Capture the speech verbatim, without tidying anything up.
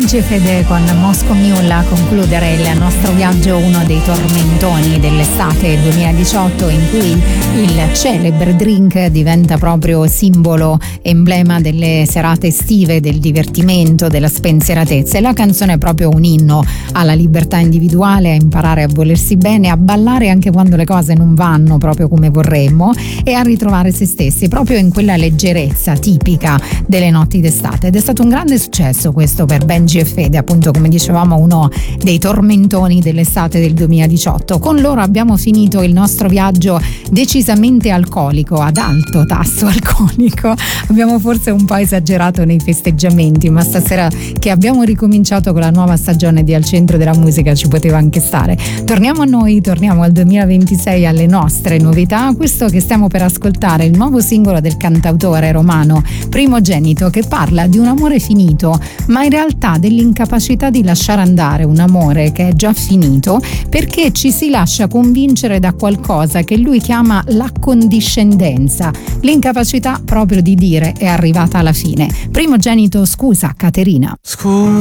Benji e Fede con Moscow Mule a concludere il nostro viaggio, uno dei tormentoni dell'estate duemiladiciotto, in cui il celebre drink diventa proprio simbolo, emblema delle serate estive, del divertimento, della spensieratezza, e la canzone è proprio un inno alla libertà individuale, a imparare a volersi bene, a ballare anche quando le cose non vanno proprio come vorremmo e a ritrovare se stessi proprio in quella leggerezza tipica delle notti d'estate. Ed è stato un grande successo questo per Benji e Fede, appunto, come dicevamo, uno dei tormentoni dell'estate del duemiladiciotto. Con loro abbiamo finito il nostro viaggio decisamente alcolico, ad alto tasso alcolico. Abbiamo forse un po' esagerato nei festeggiamenti, ma stasera che abbiamo ricominciato con la nuova stagione di Al Centro della Musica ci poteva anche stare. Torniamo a noi, torniamo al duemilaventisei, alle nostre novità. Questo che stiamo per ascoltare è il nuovo singolo del cantautore romano Primogenito, che parla di un amore finito, ma in realtà dell'incapacità di lasciare andare un amore che è già finito, perché ci si lascia convincere da qualcosa che lui chiama l'accondiscendenza, l'incapacità proprio di dire è arrivata alla fine. Primogenito, scusa Caterina. Scusa